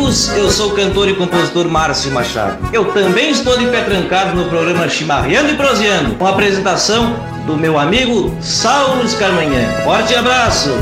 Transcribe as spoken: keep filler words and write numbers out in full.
amigos, eu sou o cantor e compositor Márcio Machado. Eu também estou de pé trancado no programa Chimarreando e Proseando, com a apresentação do meu amigo Saulo Carmanhã. Forte abraço!